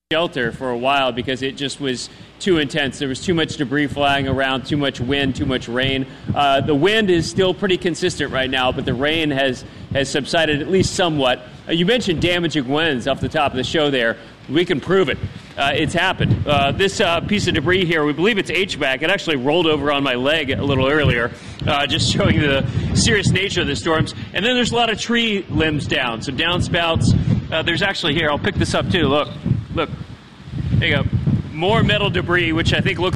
shelter for a while because it just was too intense. There was too much debris flying around, too much wind, too much rain. The wind is still pretty consistent right now, but the rain has subsided at least somewhat. You mentioned damaging winds off the top of the show there. We can prove it. It's happened. This piece of debris here, we believe it's HVAC. It actually rolled over on my leg a little earlier, just showing the serious nature of the storms. And then there's a lot of tree limbs down, some downspouts. There's actually here, I'll pick this up too. Look, there you go. More metal debris, which I think looks...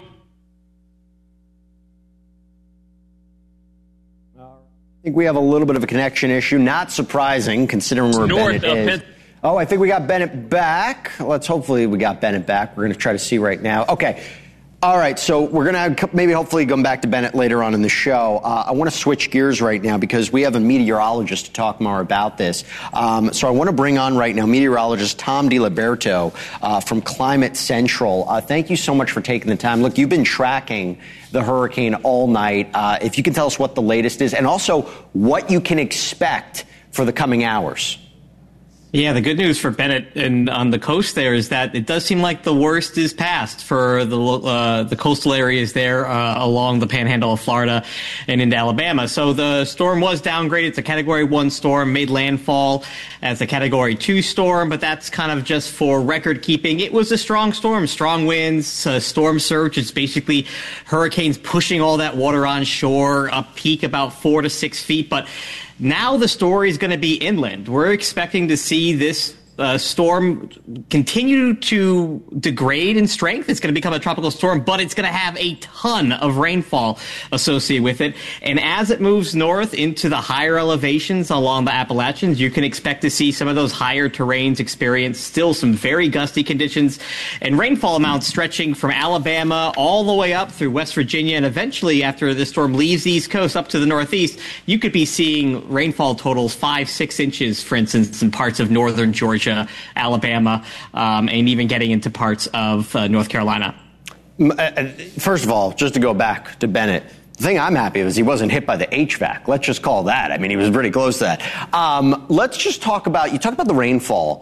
I think we have a little bit of a connection issue. Not surprising, considering where Bennett is. Oh, I think we got Bennett back. Hopefully we got Bennett back. We're going to try to see right now. Okay. All right, so we're going to maybe hopefully come back to Bennett later on in the show. I want to switch gears right now because we have a meteorologist to talk more about this. So I want to bring on right now meteorologist Tom DiLiberto from Climate Central. Thank you so much for taking the time. Look, you've been tracking the hurricane all night. If you can tell us what the latest is and also what you can expect for the coming hours. Yeah, the good news for Bennett and on the coast there is that it does seem like the worst is past for the coastal areas there along the panhandle of Florida and into Alabama. So the storm was downgraded to Category 1 storm, made landfall as a Category 2 storm, but that's kind of just for record keeping. It was a strong storm, strong winds, storm surge. It's basically hurricanes pushing all that water on shore, a peak about 4 to 6 feet, but now the story is going to be inland. We're expecting to see this storm continue to degrade in strength. It's going to become a tropical storm, but it's going to have a ton of rainfall associated with it. And as it moves north into the higher elevations along the Appalachians, you can expect to see some of those higher terrains experience still some very gusty conditions and rainfall amounts stretching from Alabama all the way up through West Virginia. And eventually, after the storm leaves the East Coast up to the Northeast, you could be seeing rainfall totals 5-6 inches, for instance, in parts of northern Georgia, Alabama, and even getting into parts of North Carolina. First of all, just to go back to Bennett, the thing I'm happy is he wasn't hit by the HVAC. Let's just call that. I mean, he was pretty close to that. Let's just talk about, you talk about the rainfall.